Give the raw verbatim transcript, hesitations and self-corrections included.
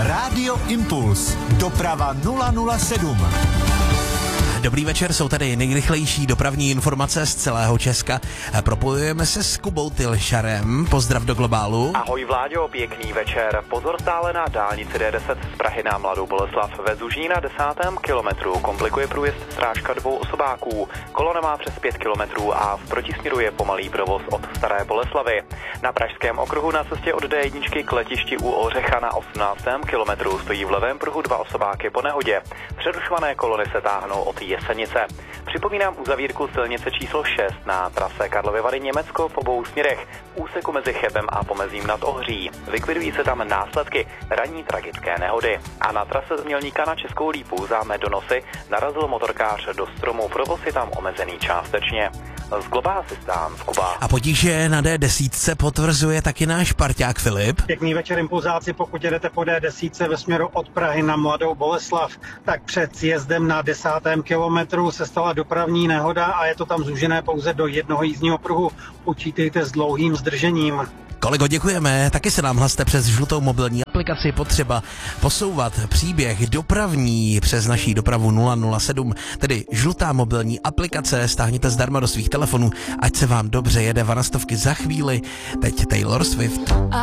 Rádio Impuls. Doprava nula nula sedm. Dobrý večer, jsou tady nejrychlejší dopravní informace z celého Česka. Propojujeme se s Kubou Tylšarem. Pozdrav do globálu. Ahoj Vláďo, pěkný večer. Pozor stále na dálnici D deset z Prahy na Mladou Boleslav. Ve Zúží na desátém kilometru komplikuje průjezd strážka dvou osobáků. Kolona má přes pět kilometrů a v protisměru je pomalý provoz od Staré Boleslavy. Na Pražském okruhu na cestě od D jedna k letišti u Ořecha na osmnáctém kilometru stojí v levém pruhu dva osobáky po nehodě. Přerušované kolony se táhnou od Jesenice. Připomínám uzavírku silnice číslo šest na trase Karlovy Vary Německo v obou směrech, v úseku mezi Chebem a Pomezím nad Ohří. Likvidují se tam následky ranní tragické nehody. A na trase z Mělníka na Českou Lípu za Medonosy narazil motorkář do stromu, provoz je tam omezený částečně. Z Global Systems, Kuba. A potíže na D deset potvrzuje taky náš parťák Filip. Pěkný večer, impulzáci, pokud jedete po D deset ve směru od Prahy na Mladou Boleslav, tak před sjezdem na desátém kilometru se stala dopravní nehoda a je to tam zúžené pouze do jednoho jízdního pruhu. Počítejte s dlouhým zdržením. Kolego, děkujeme. Taky se nám hlaste přes žlutou mobilní aplikaci. Potřeba posouvat příběh dopravní přes naší dopravu nula nula sedm, tedy žlutá mobilní aplikace. Stáhněte zdarma do svých telefonů, ať se vám dobře jede. Vanastovky za chvíli. Teď Taylor Swift.